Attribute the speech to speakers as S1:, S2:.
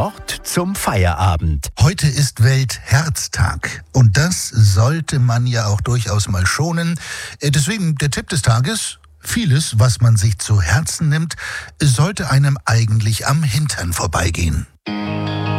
S1: Wort zum Feierabend.
S2: Heute ist Weltherztag und das sollte man ja auch durchaus mal schonen. Deswegen der Tipp des Tages: Vieles, was man sich zu Herzen nimmt, sollte einem eigentlich am Hintern vorbeigehen.